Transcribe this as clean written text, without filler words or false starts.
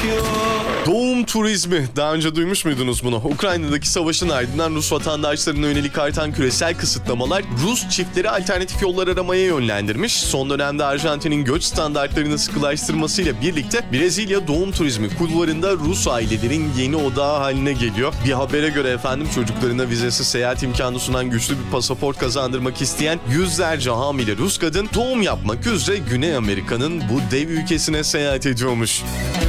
Doğum turizmi. Daha önce duymuş muydunuz bunu? Ukrayna'daki savaşın ardından Rus vatandaşlarına yönelik artan küresel kısıtlamalar Rus çiftleri alternatif yollar aramaya yönlendirmiş. Son dönemde Arjantin'in göç standartlarını sıkılaştırmasıyla birlikte Brezilya doğum turizmi kulvarında Rus ailelerin yeni odağı haline geliyor. Bir habere göre efendim çocuklarına vizesiz seyahat imkanı sunan güçlü bir pasaport kazandırmak isteyen yüzlerce hamile Rus kadın doğum yapmak üzere Güney Amerika'nın bu dev ülkesine seyahat ediyormuş.